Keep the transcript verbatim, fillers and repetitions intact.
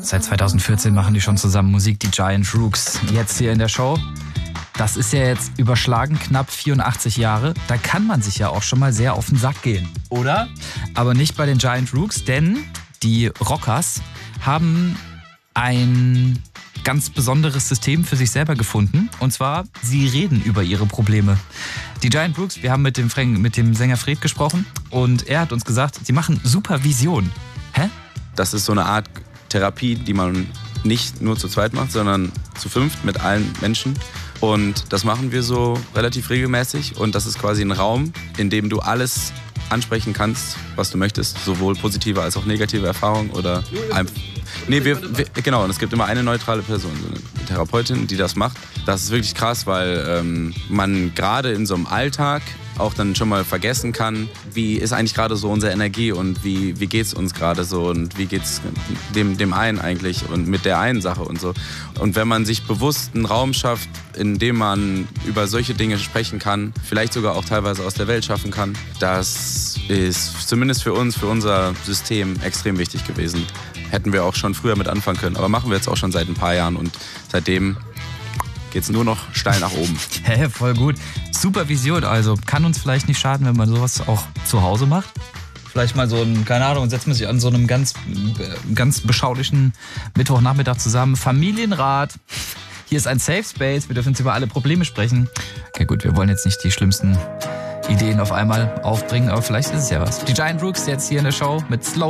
Seit zweitausendvierzehn machen die schon zusammen Musik, die Giant Rooks. Jetzt hier in der Show. Das ist ja jetzt überschlagen knapp vierundachtzig Jahre. Da kann man sich ja auch schon mal sehr auf den Sack gehen, oder? Aber nicht bei den Giant Rooks, denn die Rockers haben ein ganz besonderes System für sich selber gefunden. Und zwar, sie reden über ihre Probleme. Die Giant Rooks, wir haben mit dem, Frank, mit dem Sänger Fred gesprochen und er hat uns gesagt, sie machen Supervision. Hä? Das ist so eine Art Therapie, die man nicht nur zu zweit macht, sondern zu fünft mit allen Menschen. Und das machen wir so relativ regelmäßig. Und das ist quasi ein Raum, in dem du alles ansprechen kannst, was du möchtest. Sowohl positive als auch negative Erfahrungen oder einfach. Nee, wir, wir, genau, und es gibt immer eine neutrale Person, so eine Therapeutin, die das macht. Das ist wirklich krass, weil ähm, man gerade in so einem Alltag auch dann schon mal vergessen kann, wie ist eigentlich gerade so unsere Energie und wie, wie geht's uns gerade so und wie geht's dem, dem einen eigentlich und mit der einen Sache und so. Und wenn man sich bewusst einen Raum schafft, in dem man über solche Dinge sprechen kann, vielleicht sogar auch teilweise aus der Welt schaffen kann, das ist zumindest für uns, für unser System extrem wichtig gewesen. Hätten wir auch schon früher mit anfangen können, aber machen wir jetzt auch schon seit ein paar Jahren und seitdem geht's nur noch steil nach oben. Hä, hey, voll gut. Supervision, also kann uns vielleicht nicht schaden, wenn man sowas auch zu Hause macht. Vielleicht mal so ein, keine Ahnung, setzt man sich an so einem ganz, ganz beschaulichen Mittwochnachmittag zusammen. Familienrat. Hier ist ein Safe Space. Wir dürfen jetzt über alle Probleme sprechen. Okay, gut, wir wollen jetzt nicht die schlimmsten Ideen auf einmal aufbringen, aber vielleicht ist es ja was. Die Giant Rooks jetzt hier in der Show mit Slow